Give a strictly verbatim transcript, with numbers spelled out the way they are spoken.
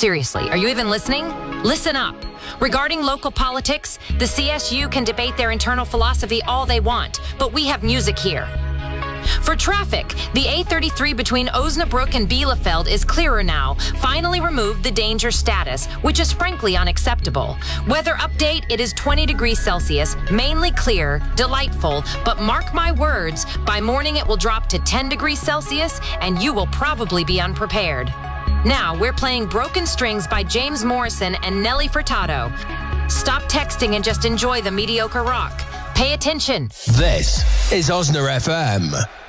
Seriously, are you even listening? Listen up. Regarding local politics, the C S U can debate their internal philosophy all they want, but we have music here. For traffic, the A thirty-three between Osnabrück and Bielefeld is clearer now, finally removed the danger status, which is frankly unacceptable. Weather update, it is twenty degrees Celsius, mainly clear, delightful, but mark my words, by morning it will drop to ten degrees Celsius and you will probably be unprepared. Now, we're playing Broken Strings by James Morrison and Nelly Furtado. Stop texting and just enjoy the mediocre rock. Pay attention. This is Osna F M.